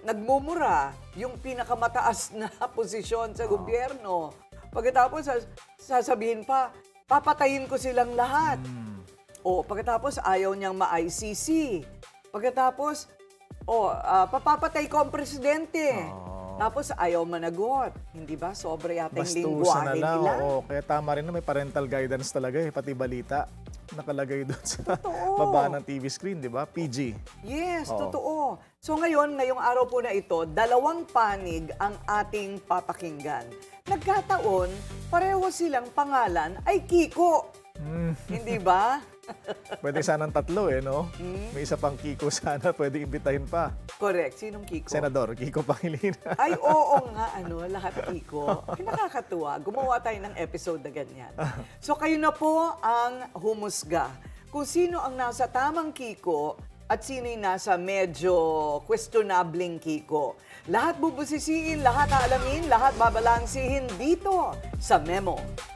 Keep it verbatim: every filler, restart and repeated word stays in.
nagmumura yung pinakamataas na posisyon sa gobyerno. Pagkatapos, sas- sasabihin pa, papatayin ko silang lahat. O pagkatapos, ayaw niyang ma-I C C. Pagkatapos, o ah, papapatay ko ang presidente. Tapos ayaw managot. Hindi ba? Sobra yata yung Bastusan na lingwahe lang. nila. Oo, kaya tama rin na may parental guidance talaga eh, pati balita. Nakalagay doon sa Totoo. baba ng T V screen, di ba? P G. Yes, Oo. totoo. So ngayon, ngayong araw po na ito, dalawang panig ang ating papakinggan. Nagkataon, pareho silang pangalan ay Kiko. Mm. Hindi ba? Pwede sanang tatlo eh, no? Hmm? May isa pang Kiko sana, pwede imbitahin pa. Correct. Sinong Kiko? Senador, Kiko Pangilinan. Ay, oo nga, ano, lahat Kiko. Ay, nakakatuwa. Gumawa tayo ng episode na ganyan. So, kayo na po ang humusga. Kung sino ang nasa tamang Kiko at sino yung nasa medyo questionabling Kiko. Lahat bubusisiin, lahat aalamin, lahat babalansihin dito sa Memo.